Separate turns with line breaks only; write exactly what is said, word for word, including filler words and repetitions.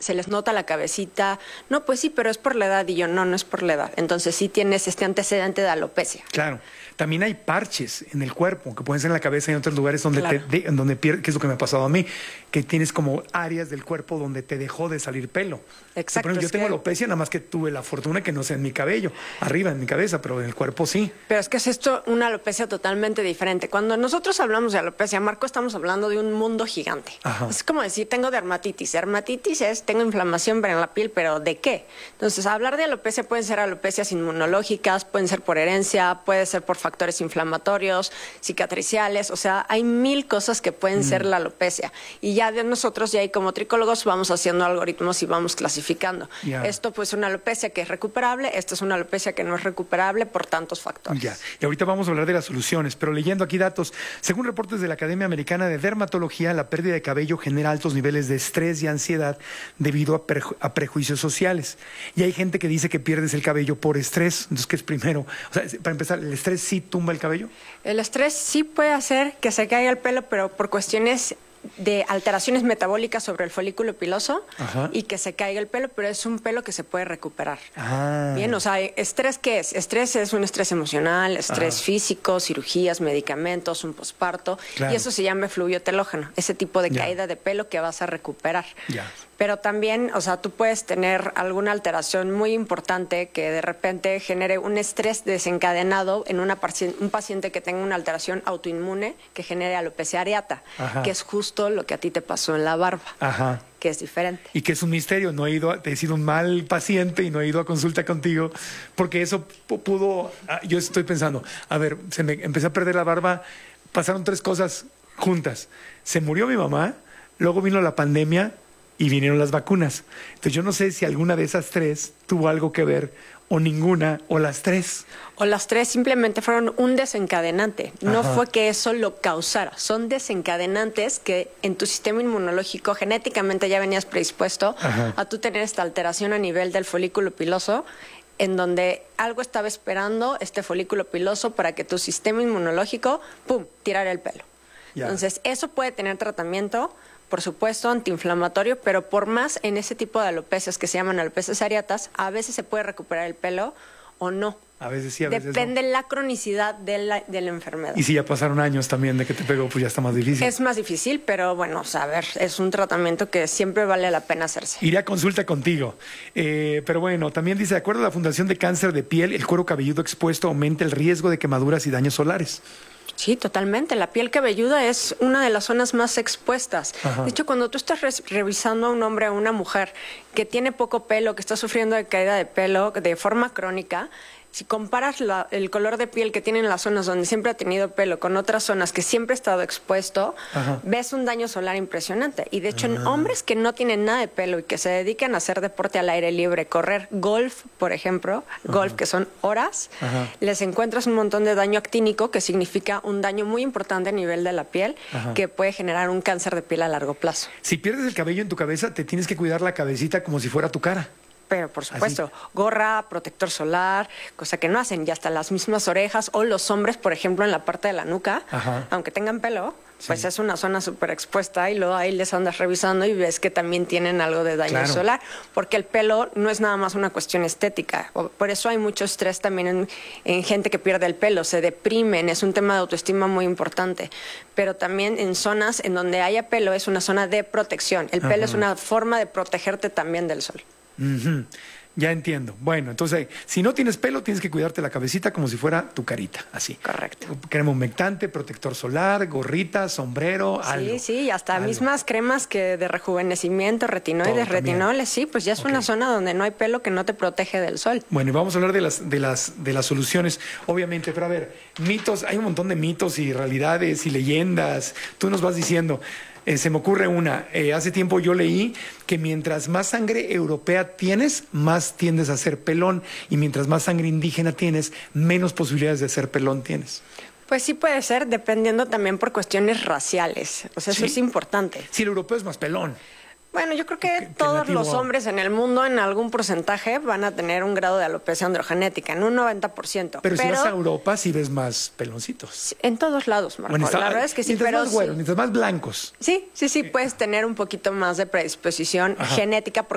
se les nota la cabecita. No, pues sí, pero es por la edad. Y yo, no, no es por la edad. Entonces sí tienes este antecedente de alopecia.
Claro. También hay parches en el cuerpo, que pueden ser en la cabeza y en otros lugares donde
Claro.
te, de, donde pierde, que es lo que me ha pasado a mí, que tienes como áreas del cuerpo donde te dejó de salir pelo.
Exacto,
Por ejemplo, yo
es
tengo
que-
alopecia, nada más que tuve la fortuna que no sea en mi cabello, arriba en mi cabeza, pero en el cuerpo sí.
Pero es que es esto una alopecia totalmente diferente. Cuando nosotros hablamos de alopecia, Marco, estamos hablando de un mundo gigante.
Ajá.
Es como decir, tengo dermatitis. Dermatitis es, tengo inflamación en la piel, pero ¿de qué? Entonces, hablar de alopecia pueden ser alopecias inmunológicas, pueden ser por herencia, puede ser por factores inflamatorios, cicatriciales, o sea, hay mil cosas que pueden mm. ser la alopecia. Y ya de nosotros, ya ahí como tricólogos, vamos haciendo algoritmos y vamos clasificando.
Yeah.
Esto pues es una alopecia que es recuperable, esto es una alopecia que no es recuperable por tantos factores.
Ya. Y ahorita vamos a hablar de las soluciones, pero leyendo aquí datos, según reportes de la Academia Americana de Dermatología, la pérdida de cabello genera altos niveles de estrés y ansiedad debido a, preju a prejuicios sociales. Y hay gente que dice que pierdes el cabello por estrés. Entonces, ¿qué es primero? O sea, para empezar, ¿el estrés sí tumba el cabello?
El estrés sí puede hacer que se caiga el pelo, pero por cuestiones de alteraciones metabólicas sobre el folículo piloso. Ajá. Y que se caiga el pelo, pero es un pelo que se puede recuperar.
Ah.
Bien, o sea, ¿estrés qué es? Estrés es un estrés emocional, estrés Ajá. físico, cirugías, medicamentos, un posparto, claro. y eso se llama efluvio telógeno, ese tipo de ya. caída de pelo que vas a recuperar.
Ya.
Pero también, o sea, tú puedes tener alguna alteración muy importante que de repente genere un estrés desencadenado en una un paciente que tenga una alteración autoinmune que genere alopecia areata, Ajá. que es justo lo que a ti te pasó en la barba.
Ajá.
Que es diferente.
Y que es un misterio, no he ido, a, he sido un mal paciente y no he ido a consulta contigo, porque eso pudo, yo estoy pensando, a ver, se me empecé a perder la barba, pasaron tres cosas juntas, se murió mi mamá, luego vino la pandemia y vinieron las vacunas. Entonces yo no sé si alguna de esas tres tuvo algo que ver, o ninguna, o las tres.
O las tres simplemente fueron un desencadenante. No Ajá. fue que eso lo causara. Son desencadenantes que en tu sistema inmunológico genéticamente ya venías predispuesto Ajá. a tú tener esta alteración a nivel del folículo piloso, en donde algo estaba esperando este folículo piloso para que tu sistema inmunológico, ¡pum!, tirara el pelo. Ya. Entonces, eso puede tener tratamiento, por supuesto, antiinflamatorio, pero por más en ese tipo de alopecias que se llaman alopecias areatas, a veces se puede recuperar el pelo o no.
A veces sí, a veces
Depende
no.
la cronicidad de la, de la enfermedad.
Y si ya pasaron años también de que te pegó, pues ya está más difícil.
Es más difícil, pero bueno, o sea, a ver, es un tratamiento que siempre vale la pena hacerse.
Iré a consulta contigo. Eh, pero bueno, también dice, de acuerdo a la Fundación de Cáncer de Piel, el cuero cabelludo expuesto aumenta el riesgo de quemaduras y daños solares.
Sí, totalmente. La piel cabelluda es una de las zonas más expuestas. Ajá. De hecho, cuando tú estás re revisando a un hombre o a una mujer que tiene poco pelo, que está sufriendo de caída de pelo de forma crónica, si comparas la, el color de piel que tienen las zonas donde siempre ha tenido pelo con otras zonas que siempre ha estado expuesto, Ajá. ves un daño solar impresionante. Y de hecho, ah. en hombres que no tienen nada de pelo y que se dedican a hacer deporte al aire libre, correr golf, por ejemplo, Ajá. golf que son horas, Ajá. les encuentras un montón de daño actínico, que significa un daño muy importante a nivel de la piel, Ajá. que puede generar un cáncer de piel a largo plazo.
Si pierdes el cabello en tu cabeza, te tienes que cuidar la cabecita como si fuera tu cara.
Pero por supuesto, Así. gorra, protector solar, cosa que no hacen, y hasta las mismas orejas, o los hombres, por ejemplo, en la parte de la nuca, Ajá. aunque tengan pelo, sí. pues es una zona súper expuesta y luego ahí les andas revisando y ves que también tienen algo de daño claro. solar, porque el pelo no es nada más una cuestión estética, por eso hay mucho estrés también en, en gente que pierde el pelo, se deprimen, es un tema de autoestima muy importante, pero también en zonas en donde haya pelo es una zona de protección, el Ajá. pelo es una forma de protegerte también del sol.
Uh-huh. Ya entiendo. Bueno, entonces, si no tienes pelo, tienes que cuidarte la cabecita como si fuera tu carita, así.
Correcto.
Crema humectante, protector solar, gorrita, sombrero,
sí,
algo.
Sí, sí, hasta
algo.
mismas cremas que de rejuvenecimiento, retinoides, retinoles, sí, pues ya es okay. una zona donde no hay pelo que no te protege del sol.
Bueno, y vamos a hablar de las, de las, de las soluciones, obviamente, pero a ver, mitos, hay un montón de mitos y realidades y leyendas. Tú nos vas diciendo. Eh, se me ocurre una. Eh, hace tiempo yo leí que mientras más sangre europea tienes, más tiendes a ser pelón. Y mientras más sangre indígena tienes, menos posibilidades de ser pelón tienes.
Pues sí puede ser, dependiendo también por cuestiones raciales. O sea, eso ¿Sí? es importante.
Sí, el europeo es más pelón.
Bueno, yo creo que, que todos que los hombres en el mundo en algún porcentaje van a tener un grado de alopecia androgenética, en un noventa por ciento.
Pero,
pero
si vas a Europa, sí ves más peloncitos.
En todos lados, Marco.
Bueno, está,
la verdad es que sí,
mientras
pero
más güeros,
sí.
mientras más blancos.
Sí, sí, sí, puedes tener un poquito más de predisposición Ajá. genética por